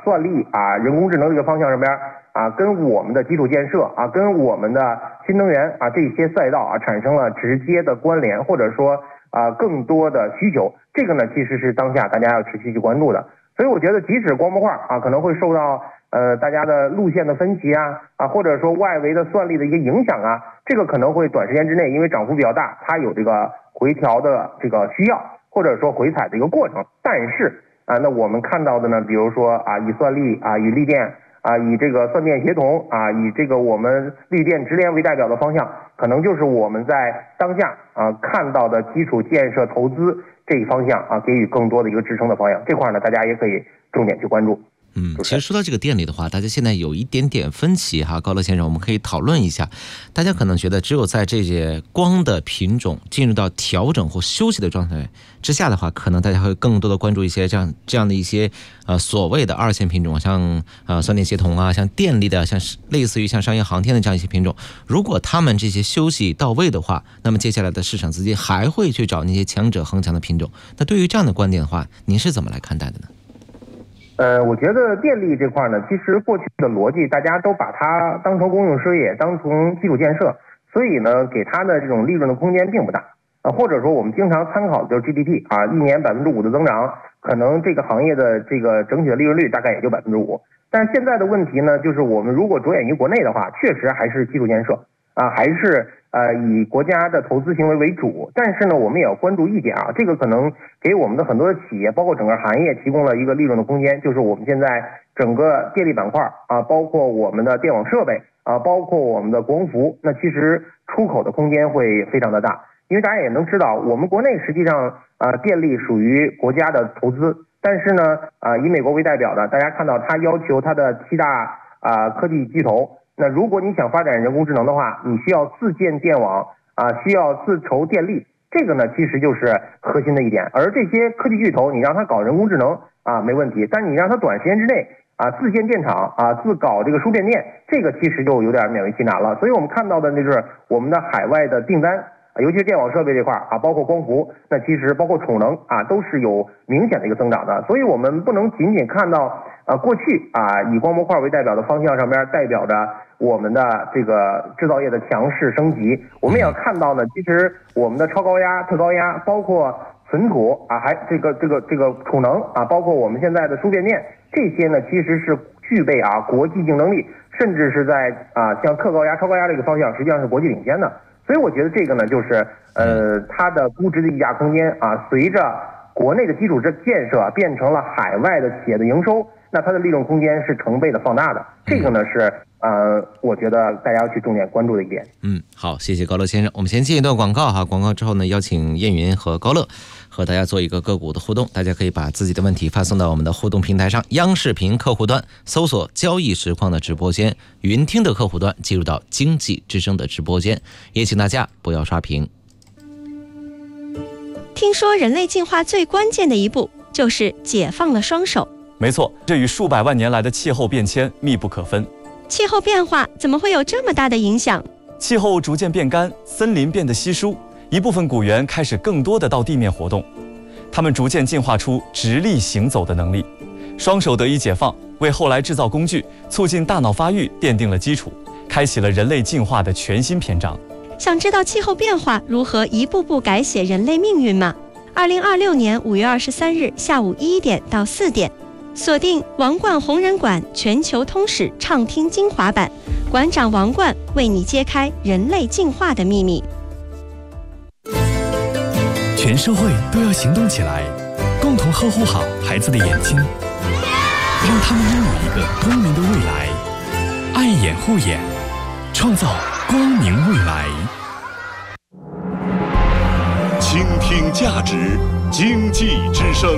算力人工智能这个方向上边跟我们的基础建设跟我们的新能源这些赛道产生了直接的关联，或者说更多的需求。这个呢其实是当下大家要持续去关注的。所以我觉得即使光模块可能会受到大家的路线的分歧或者说外围的算力的一个影响这个可能会短时间之内因为涨幅比较大，它有这个回调的这个需要，或者说回踩的一个过程。但是那我们看到的呢，比如说以算力与力电以这个算电协同以这个我们绿电直联为代表的方向，可能就是我们在当下看到的基础建设投资这一方向给予更多的一个支撑的方向。这块呢，大家也可以重点去关注。 其实说到这个电力的话，大家现在有一点点分歧高乐先生，我们可以讨论一下。大家可能觉得只有在这些光的品种进入到调整或休息的状态之下的话，可能大家会更多的关注一些这样的一些所谓的二线品种，像算电协同像电力的，像类似于像商业航天的这样一些品种。如果他们这些休息到位的话，那么接下来的市场资金还会去找那些强者恒强的品种。那对于这样的观点的话，您是怎么来看待的呢？ 我觉得电力这块呢，其实过去的逻辑大家都把它当成公用事业，当成基础建设，所以呢，给它的这种利润的空间并不大或者说我们经常参考的就是 GDP 一年5%的增长，可能这个行业的这个整体的利润率大概也就5%。但是现在的问题呢，就是我们如果着眼于国内的话，确实还是基础建设还是以国家的投资行为为主。但是呢，我们也要关注一点这个可能给我们的很多的企业，包括整个行业提供了一个利润的空间，就是我们现在整个电力板块包括我们的电网设备包括我们的国防服，那其实出口的空间会非常的大。因为大家也能知道，我们国内实际上电力属于国家的投资，但是呢以美国为代表的，大家看到它要求它的7大科技巨头，那如果你想发展人工智能的话，你需要自建电网需要自筹电力，这个呢其实就是核心的一点。而这些科技巨头你让它搞人工智能没问题，但你让它短时间之内自建电厂自搞这个输变电，这个其实就有点勉为其难了。所以我们看到的就是我们的海外的订单，尤其是电网设备这块包括光伏，那其实包括储能都是有明显的一个增长的。所以我们不能仅仅看到过去以光模块为代表的方向上边代表着我们的这个制造业的强势升级，我们也要看到呢，其实我们的超高压、特高压，包括存储还这个储能包括我们现在的输变电，这些呢其实是具备国际竞争力，甚至是在像特高压、超高压这个方向实际上是国际领先的。所以我觉得这个呢，就是它的估值的溢价空间随着国内的基础建设变成了海外的企业的营收，那它的利润空间是成倍的放大的。这个呢是我觉得大家要去重点关注的一点。 好，谢谢高乐先生。我们先进一段广告广告之后呢，邀请燕云和高乐和大家做一个个股的互动。大家可以把自己的问题发送到我们的互动平台上，央视频客户端搜索交易实况的直播间，云听的客户端进入到经济之声的直播间，也请大家不要刷屏。 听说人类进化最关键的一步就是解放了双手。 没错，这与数百万年来的气候变迁密不可分。 气候变化怎么会有这么大的影响？ 气候逐渐变干，森林变得稀疏，一部分古猿开始更多的到地面活动，它们逐渐进化出直立行走的能力，双手得以解放，为后来制造工具、促进大脑发育奠定了基础，开启了人类进化的全新篇章。 想知道气候变化如何一步步改写人类命运吗？2026年5月23日下午1点到4点，锁定王冠红人馆全球通史畅听精华版，馆长王冠为你揭开人类进化的秘密。 全社会都要行动起来，共同呵护好孩子的眼睛，让他们拥有一个光明的未来。爱眼护眼，创造光明未来。 倾听价值，经济之声。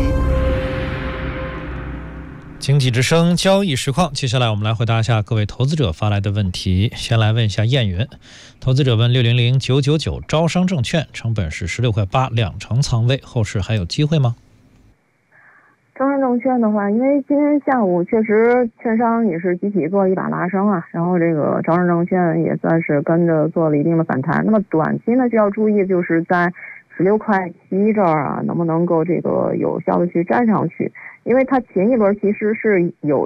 经济之声交易实况，接下来我们来回答一下各位投资者发来的问题。先来问一下燕云，投资者问600999招商证券成本是16.8块，2成仓位，后市还有机会吗？ 招商证券的话，因为今天下午确实券商也是集体做了一把拉升然后这个招商证券也算是跟着做了一定的反弹。那么短期呢，需要注意就是在16.7块这儿能不能够这个有效的去站上去，因为它前一轮其实是有